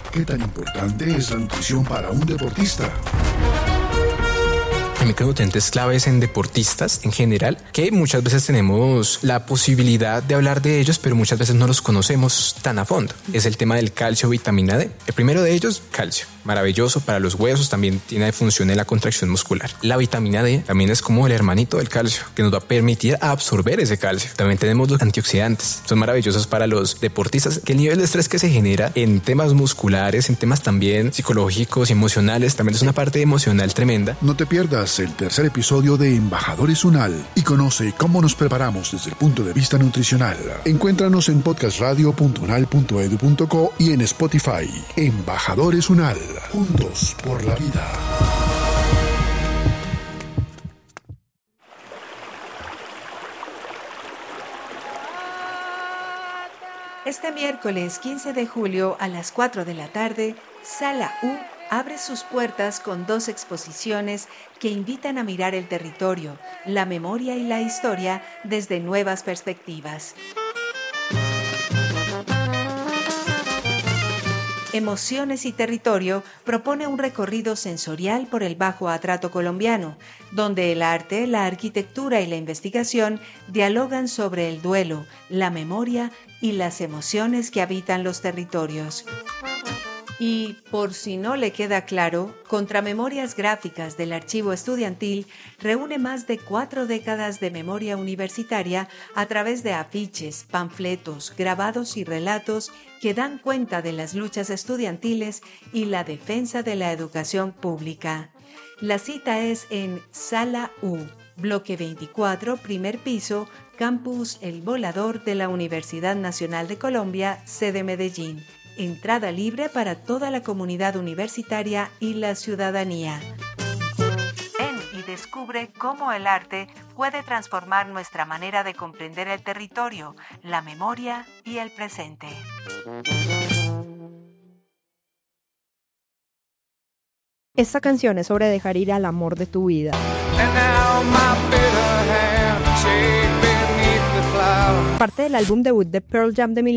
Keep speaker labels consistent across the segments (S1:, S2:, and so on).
S1: ¿Qué tan importante es la nutrición para un deportista?
S2: Hay micronutrientes claves en deportistas en general, que muchas veces tenemos la posibilidad de hablar de ellos, pero muchas veces no los conocemos tan a fondo. Es el tema del calcio, vitamina D. El primero de ellos, calcio. Maravilloso para los huesos, también tiene función en la contracción muscular. La vitamina D también es como el hermanito del calcio, que nos va a permitir absorber ese calcio. También tenemos los antioxidantes. Son maravillosos para los deportistas, que el nivel de estrés que se genera en temas musculares, en temas también psicológicos y emocionales, también es una parte emocional tremenda.
S1: No te pierdas el tercer episodio de Embajadores Unal y conoce cómo nos preparamos desde el punto de vista nutricional. Encuéntranos en podcastradio.unal.edu.co y en Spotify. Embajadores Unal, juntos por la vida.
S3: Este miércoles 15 de julio a las 4 de la tarde, Sala U abre sus puertas con 2 exposiciones que invitan a mirar el territorio, la memoria y la historia desde nuevas perspectivas. Emociones y Territorio propone un recorrido sensorial por el Bajo Atrato colombiano, donde el arte, la arquitectura y la investigación dialogan sobre el duelo, la memoria y las emociones que habitan los territorios. Y, por si no le queda claro, Contramemorias Gráficas del Archivo Estudiantil reúne más de 4 décadas de memoria universitaria a través de afiches, panfletos, grabados y relatos que dan cuenta de las luchas estudiantiles y la defensa de la educación pública. La cita es en Sala U, Bloque 24, primer piso, Campus El Volador de la Universidad Nacional de Colombia, sede Medellín. Entrada libre para toda la comunidad universitaria y la ciudadanía. Ven y descubre cómo el arte puede transformar nuestra manera de comprender el territorio, la memoria y el presente.
S4: Esta canción es sobre dejar ir al amor de tu vida. Parte del álbum debut de Pearl Jam de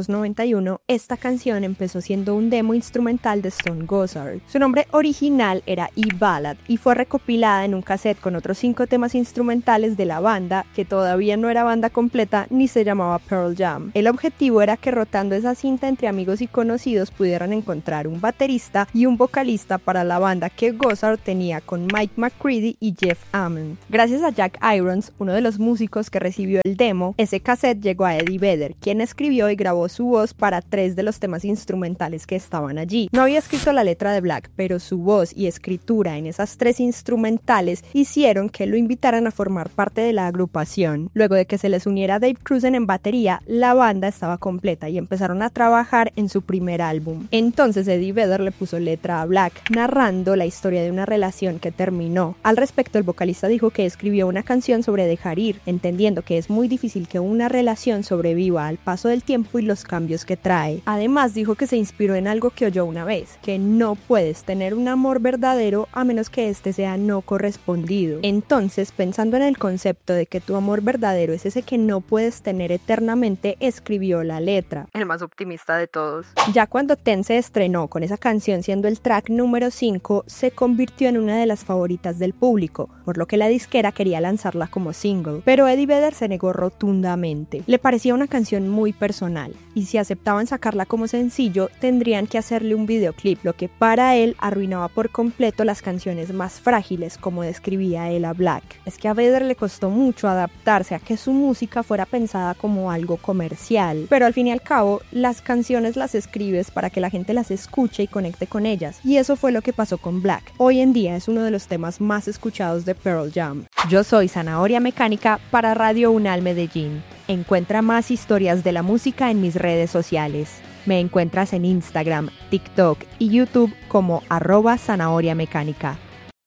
S4: 1991, esta canción empezó siendo un demo instrumental de Stone Gossard. Su nombre original era E-Ballad y fue recopilada en un cassette con otros 5 temas instrumentales de la banda, que todavía no era banda completa ni se llamaba Pearl Jam. El objetivo era que rotando esa cinta entre amigos y conocidos pudieran encontrar un baterista y un vocalista para la banda que Gossard tenía con Mike McCready y Jeff Ament. Gracias a Jack Irons, uno de los músicos que recibió el demo, ese cassette llegó a Eddie Vedder, quien escribió y grabó su voz para 3 de los temas instrumentales que estaban allí. No había escrito la letra de Black, pero su voz y escritura en esas 3 instrumentales hicieron que lo invitaran a formar parte de la agrupación. Luego de que se les uniera Dave Cruzen en batería, la banda estaba completa y empezaron a trabajar en su primer álbum. Entonces Eddie Vedder le puso letra a Black, narrando la historia de una relación que terminó. Al respecto, el vocalista dijo que escribió una canción sobre dejar ir, entendiendo que es muy difícil que una relación sobreviva al paso del tiempo y los cambios que trae. Además dijo que se inspiró en algo que oyó una vez, que no puedes tener un amor verdadero a menos que este sea no correspondido. Entonces, pensando en el concepto de que tu amor verdadero es ese que no puedes tener eternamente, escribió la letra. El más optimista de todos. Ya cuando Ten se estrenó con esa canción siendo el track número 5, se convirtió en una de las favoritas del público, por lo que la disquera quería lanzarla como single, pero Eddie Vedder se negó rotundamente. Le parecía una canción muy personal, y si aceptaban sacarla como sencillo, tendrían que hacerle un videoclip, lo que para él arruinaba por completo las canciones más frágiles, como describía él a Black. Es que a Vedder le costó mucho adaptarse a que su música fuera pensada como algo comercial, pero al fin y al cabo, las canciones las escribes para que la gente las escuche y conecte con ellas, y eso fue lo que pasó con Black. Hoy en día es uno de los temas más escuchados de Pearl Jam. Yo soy Zanahoria Mecánica para Radio Unal Medellín. Encuentra más historias de la música en mis redes sociales. Me encuentras en Instagram, TikTok y YouTube como @zanahoriamecánica.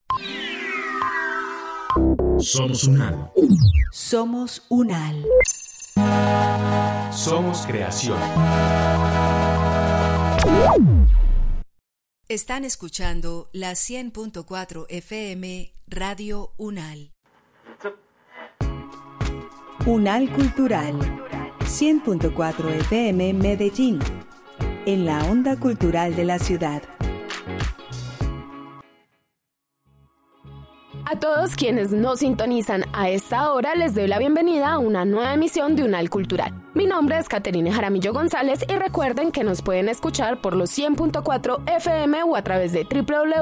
S1: Somos Unal.
S3: Somos Unal.
S5: Somos creación.
S3: Están escuchando la 100.4 FM Radio Unal.
S6: Unal Cultural, 100.4 FM Medellín.
S3: en la onda cultural de la ciudad.
S5: A todos quienes nos sintonizan a esta hora les doy la bienvenida a una nueva emisión de Unal Cultural. Mi nombre es Caterine Jaramillo González y recuerden que nos pueden escuchar por los 100.4 FM o a través de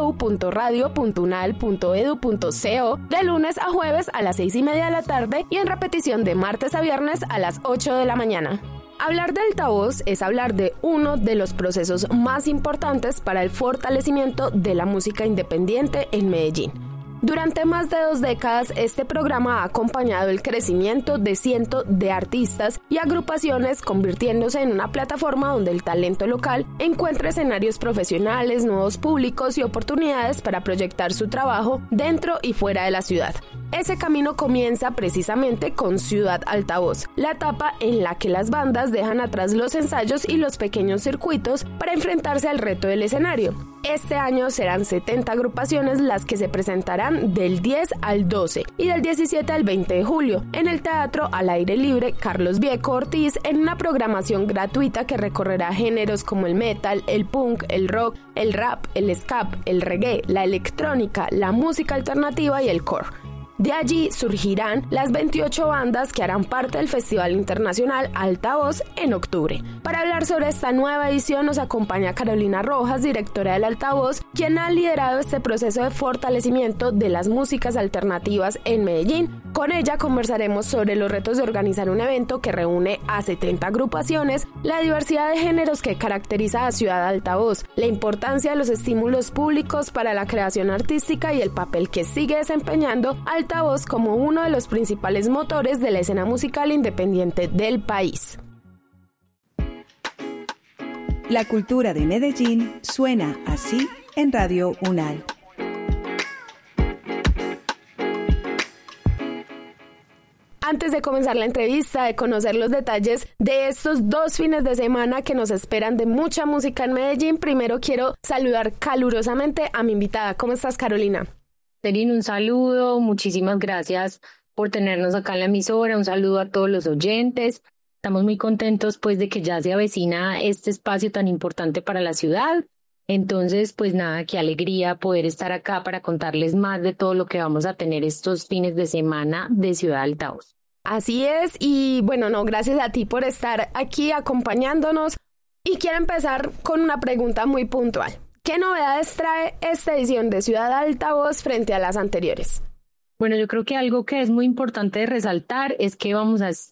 S5: www.radio.unal.edu.co de lunes a jueves a las 6:30 de la tarde y en repetición de martes a viernes a las 8 de la mañana. Hablar de altavoz es hablar de uno de los procesos más importantes para el fortalecimiento de la música independiente en Medellín. Durante más de 2 décadas, este programa ha acompañado el crecimiento de cientos de artistas y agrupaciones, convirtiéndose en una plataforma donde el talento local encuentra escenarios profesionales, nuevos públicos y oportunidades para proyectar su trabajo dentro y fuera de la ciudad. Ese camino comienza precisamente con Ciudad Altavoz, la etapa en la que las bandas dejan atrás los ensayos y los pequeños circuitos para enfrentarse al reto del escenario. Este año serán 70 agrupaciones las que se presentarán del 10 al 12 y del 17 al 20 de julio en el Teatro al Aire Libre Carlos Vieco Ortiz en una programación gratuita que recorrerá géneros como el metal, el punk, el rock, el rap, el ska, el reggae, la electrónica, la música alternativa y el core. De allí surgirán las 28 bandas que harán parte del Festival Internacional Altavoz en octubre. Para hablar sobre esta nueva edición nos acompaña Carolina Rojas, directora del Altavoz, quien ha liderado este proceso de fortalecimiento de las músicas alternativas en Medellín. Con ella conversaremos sobre los retos de organizar un evento que reúne a 70 agrupaciones, la diversidad de géneros que caracteriza a Ciudad Altavoz, la importancia de los estímulos públicos para la creación artística y el papel que sigue desempeñando Altavoz como uno de los principales motores de la escena musical independiente del país.
S3: La cultura de Medellín suena así en Radio Unal.
S5: Antes de comenzar la entrevista, de conocer los detalles de estos 2 fines de semana que nos esperan de mucha música en Medellín, primero quiero saludar calurosamente a mi invitada. ¿Cómo estás, Carolina?
S6: Terin, un saludo, muchísimas gracias por tenernos acá en la emisora, un saludo a todos los oyentes. Estamos muy contentos pues de que ya se avecina este espacio tan importante para la ciudad. Entonces, pues nada, qué alegría poder estar acá para contarles más de todo lo que vamos a tener estos fines de semana de Ciudad Altavoz.
S5: Así es, y bueno, gracias a ti por estar aquí acompañándonos. Y quiero empezar con una pregunta muy puntual. ¿Qué novedades trae esta edición de Ciudad Altavoz frente a las anteriores?
S6: Bueno, yo creo que algo que es muy importante de resaltar es que vamos a